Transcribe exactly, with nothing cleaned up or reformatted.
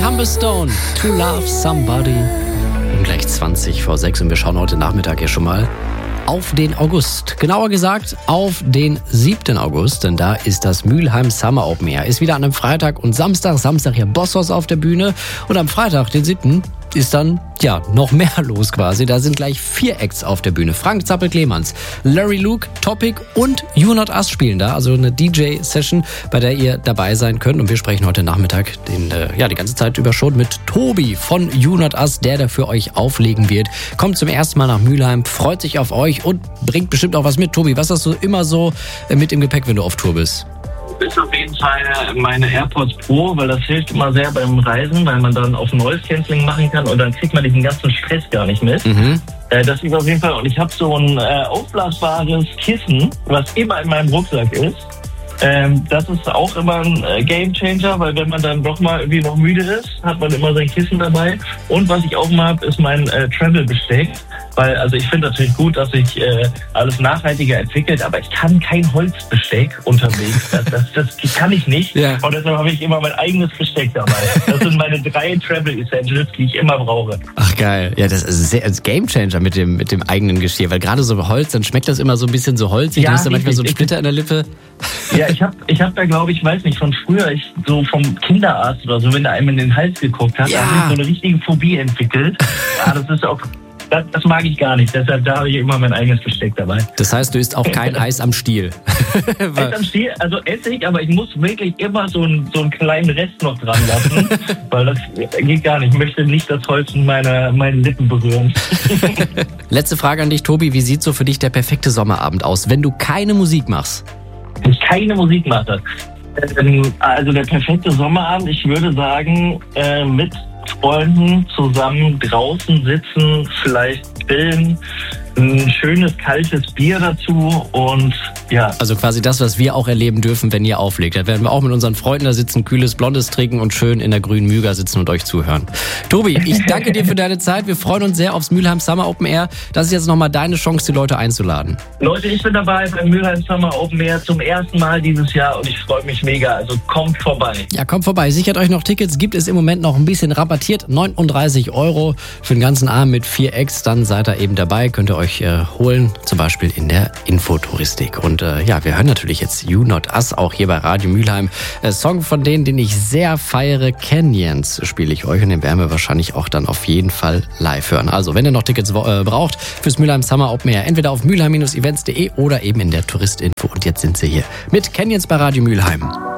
Humberstone, To Love Somebody. Und gleich zwanzig vor sechs und wir schauen heute Nachmittag ja schon mal auf den August. Genauer gesagt auf den siebten August, denn da ist das Mülheim Summer Open Air. Ist wieder an einem Freitag und Samstag. Samstag hier Bosshaus auf der Bühne und am Freitag, den siebten ist dann, ja, noch mehr los quasi. Da sind gleich vier Acts auf der Bühne. Frank Zappel-Clemens, Larry Luke, Topic und You Not Us spielen da. Also eine D J-Session, bei der ihr dabei sein könnt. Und wir sprechen heute Nachmittag den, äh, ja, die ganze Zeit über schon mit Tobi von You Not Us, der da für euch auflegen wird. Kommt zum ersten Mal nach Mülheim, freut sich auf euch und bringt bestimmt auch was mit. Tobi, was hast du immer so mit im Gepäck, wenn du auf Tour bist? Ist auf jeden Fall meine AirPods Pro, weil das hilft immer sehr beim Reisen, weil man dann auf Noise Cancelling machen kann und dann kriegt man diesen ganzen Stress gar nicht mit. Mhm. Äh, das ist auf jeden Fall, und ich habe so ein äh, aufblasbares Kissen, was immer in meinem Rucksack ist. Ähm, das ist auch immer ein äh, Gamechanger, weil wenn man dann doch mal irgendwie noch müde ist, hat man immer sein Kissen dabei. Und was ich auch mal habe, ist mein äh, Travel-Besteck. Weil, also ich finde natürlich gut, dass sich äh, alles nachhaltiger entwickelt, aber ich kann kein Holzbesteck unterwegs. Das, das, das kann ich nicht. Ja. Und deshalb habe ich immer mein eigenes Besteck dabei. Das sind meine drei Travel Essentials, die ich immer brauche. Ach geil. Ja, das ist ein Gamechanger mit dem, mit dem eigenen Geschirr. Weil gerade so Holz, dann schmeckt das immer so ein bisschen so holzig. Ja, dann ist da manchmal so ein Splitter in der Lippe. Ja, ich habe ich hab da, glaube ich, weiß nicht, von früher, ich so vom Kinderarzt oder so, wenn der einem in den Hals geguckt hat, ja. Da habe ich so eine richtige Phobie entwickelt. Ja, das ist auch... Das, das mag ich gar nicht, deshalb da habe ich immer mein eigenes Besteck dabei. Das heißt, du isst auch kein Eis am Stiel? Eis am Stiel, also esse ich, aber ich muss wirklich immer so einen, so einen kleinen Rest noch dran lassen, weil das geht gar nicht. Ich möchte nicht das Holz in meine, meine Lippen berühren. Letzte Frage an dich, Tobi. Wie sieht so für dich der perfekte Sommerabend aus, wenn du keine Musik machst? Wenn ich keine Musik mache? Also der perfekte Sommerabend, ich würde sagen, äh, mit Freunden zusammen draußen sitzen, vielleicht grillen, ein schönes kaltes Bier dazu und ja. Also quasi das, was wir auch erleben dürfen, wenn ihr auflegt. Da werden wir auch mit unseren Freunden da sitzen, kühles Blondes trinken und schön in der grünen Müga sitzen und euch zuhören. Tobi, ich danke dir für deine Zeit. Wir freuen uns sehr aufs Mülheim Summer Open Air. Das ist jetzt nochmal deine Chance, die Leute einzuladen. Leute, ich bin dabei beim Mülheim Summer Open Air zum ersten Mal dieses Jahr und ich freue mich mega. Also kommt vorbei. Ja, kommt vorbei. Sichert euch noch Tickets. Gibt es im Moment noch ein bisschen rabattiert. neununddreißig Euro für den ganzen Abend mit vier Acts. Dann seid ihr eben dabei. Könnt ihr euch äh, holen, zum Beispiel in der Infotouristik. Und äh, ja, wir hören natürlich jetzt You Not Us, auch hier bei Radio Mülheim. Äh, Song von denen, den ich sehr feiere, Canyons, spiele ich euch und den werden wir wahrscheinlich auch dann auf jeden Fall live hören. Also, wenn ihr noch Tickets äh, braucht fürs Mülheim Summer Open Air, entweder auf mülheim Bindestrich events punkt de oder eben in der Touristinfo. Und jetzt sind sie hier mit Canyons bei Radio Mülheim.